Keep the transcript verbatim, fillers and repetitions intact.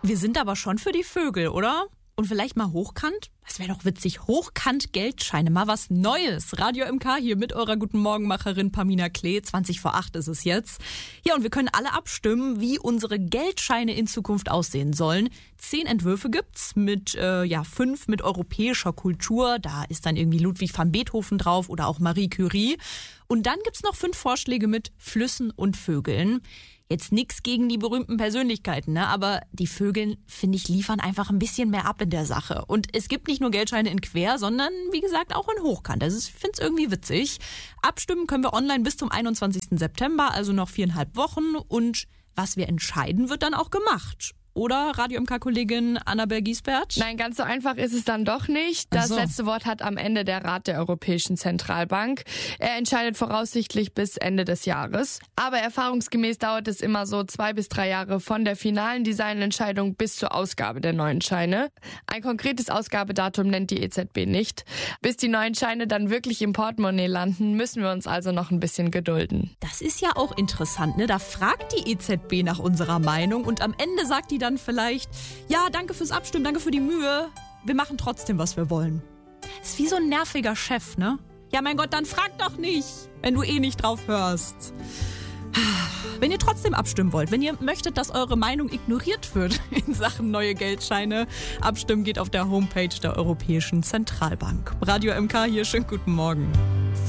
Wir sind aber schon für die Vögel, oder? Und vielleicht mal hochkant? Das wäre doch witzig. Hochkant Geldscheine, mal was Neues. Radio M K hier mit eurer Guten Morgenmacherin Pamina Klee. zwanzig vor acht ist es jetzt. Ja, und wir können alle abstimmen, wie unsere Geldscheine in Zukunft aussehen sollen. Zehn Entwürfe gibt's mit, äh, ja, fünf mit europäischer Kultur. Da ist dann irgendwie Ludwig van Beethoven drauf oder auch Marie Curie. Und dann gibt's noch fünf Vorschläge mit Flüssen und Vögeln. Jetzt nix gegen die berühmten Persönlichkeiten, ne? Aber die Vögel, finde ich, liefern einfach ein bisschen mehr ab in der Sache. Und es gibt nicht nur Geldscheine in Quer, sondern, wie gesagt, auch in Hochkant. Also ich finde es irgendwie witzig. Abstimmen können wir online bis zum einundzwanzigsten September, also noch viereinhalb Wochen. Und was wir entscheiden, wird dann auch gemacht. Oder, Radio M K-Kollegin Annabel Giesbert? Nein, ganz so einfach ist es dann doch nicht. Das so. letzte Wort hat am Ende der Rat der Europäischen Zentralbank. Er entscheidet voraussichtlich bis Ende des Jahres. Aber erfahrungsgemäß dauert es immer so zwei bis drei Jahre von der finalen Designentscheidung bis zur Ausgabe der neuen Scheine. Ein konkretes Ausgabedatum nennt die E Z B nicht. Bis die neuen Scheine dann wirklich im Portemonnaie landen, müssen wir uns also noch ein bisschen gedulden. Das ist ja auch interessant, ne? Da fragt die E Z B nach unserer Meinung und am Ende sagt die dann vielleicht, ja, danke fürs Abstimmen, danke für die Mühe, wir machen trotzdem, was wir wollen. Ist wie so ein nerviger Chef, ne? Ja, mein Gott, dann frag doch nicht, wenn du eh nicht drauf hörst. Wenn ihr trotzdem abstimmen wollt, wenn ihr möchtet, dass eure Meinung ignoriert wird in Sachen neue Geldscheine, abstimmen geht auf der Homepage der Europäischen Zentralbank. Radio M K hier, schönen guten Morgen.